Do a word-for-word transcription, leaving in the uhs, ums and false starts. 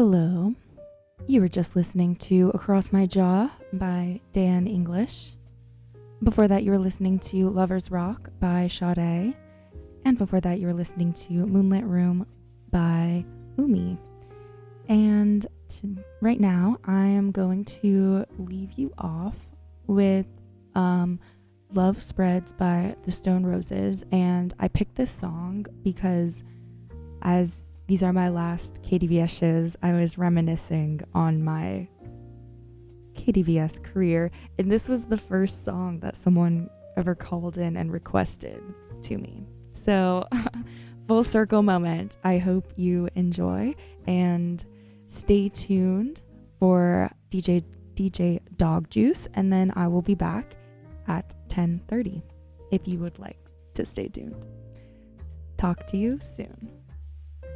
Hello. You were just listening to Across My Jaw by Dan English. Before that, you were listening to Lover's Rock by Sade. And before that, you were listening to Moonlit Room by Umi. And to, right now, I am going to leave you off with um, Love Spreads by the Stone Roses. And I picked this song because as these are my last K D V S shows, I was reminiscing on my K D V S career, and this was the first song that someone ever called in and requested to me. So, full circle moment. I hope you enjoy, and stay tuned for D J D J Dog Juice, and then I will be back at ten thirty if you would like to stay tuned. Talk to you soon.